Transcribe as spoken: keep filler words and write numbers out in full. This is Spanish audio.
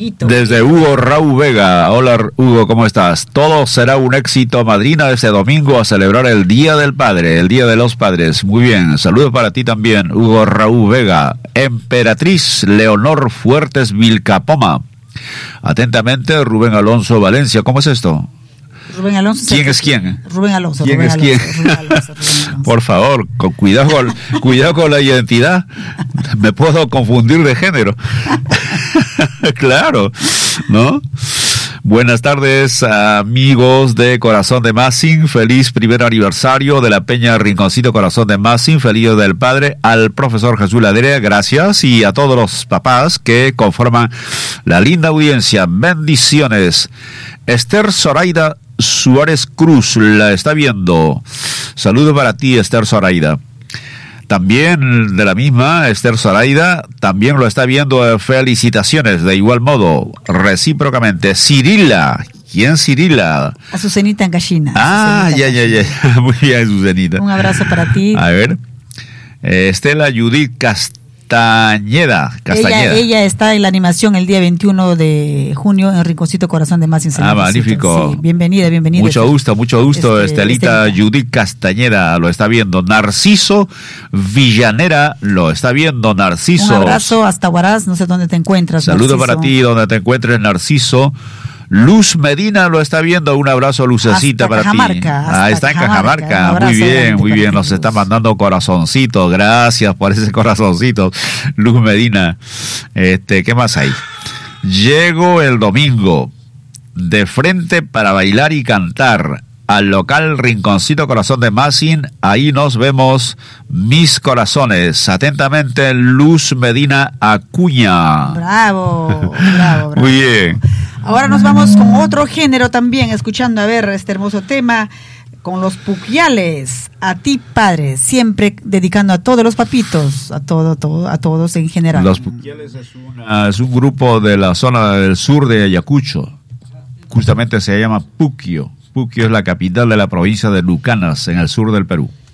papito. Desde Hugo Raúl Vega. Hola Hugo, ¿cómo estás? Todo será un éxito, madrina, este domingo a celebrar el Día del Padre, el Día de los Padres. Muy bien, saludos para ti también, Hugo Raúl Vega. Emperatriz Leonor Fuertes Vilcapoma. Atentamente, Rubén Alonso Valencia. ¿Cómo es esto? Rubén Alonso. ¿Quién es quién? Rubén Alonso. ¿Quién Rubén es Alonso, quién? Rubén Alonso, Rubén Alonso. Por favor, con, cuidado, con, cuidado con la identidad. Me puedo confundir de género. Claro, ¿no? Buenas tardes, amigos de Corazón de Massing. Feliz primer aniversario de la Peña Rinconcito Corazón de Massing. Feliz Día del Padre al profesor Jesús Ladera. Gracias. Y a todos los papás que conforman la linda audiencia. Bendiciones. Esther Zoraida Suárez Cruz la está viendo. Saludo para ti, Esther Zoraida. También de la misma, Esther Zoraida, también lo está viendo. Felicitaciones, de igual modo, recíprocamente. Cirila. ¿Quién Cirila? Azucenita en Gallina. Ah, ya, ya, ya. Muy bien, Azucenita. Un abrazo para ti. A ver. Eh, Estela Judith Castañeda. Castañeda. Ella, ella está en la animación el día veintiuno de junio en Rinconcito Corazón de Massing. Ah, magnífico. Sí, bienvenida, bienvenida. Mucho gusto, mucho gusto, este, Estelita Estelita. Judith Castañeda lo está viendo. Narciso Villanera lo está viendo. Narciso. Un abrazo hasta Huaraz, no sé dónde te encuentras. Saludo Narciso. para ti, donde te encuentres, Narciso. Luz Medina lo está viendo. Un abrazo, Lucecita, Hasta para Cajamarca, ti. hasta Ah, está en Cajamarca. Cajamarca. Un abrazo Muy bien, grande muy para bien. ti, Nos Luz. está mandando corazoncitos. Gracias por ese corazoncito, Luz Medina. Este, ¿qué más hay? Llego el domingo de frente para bailar y cantar al local Rinconcito Corazón de Massing. Ahí nos vemos, mis corazones. Atentamente, Luz Medina Acuña. Bravo, bravo, bravo. Muy bien. Ahora nos vamos con otro género también, escuchando a ver este hermoso tema, con los puquiales. A ti, padre, siempre dedicando a todos los papitos, a todo, todo, a todos en general. Los puquiales es, una, es un grupo de la zona del sur de Ayacucho. Justamente se llama Puquio. Puquio es la capital de la provincia de Lucanas, en el sur del Perú.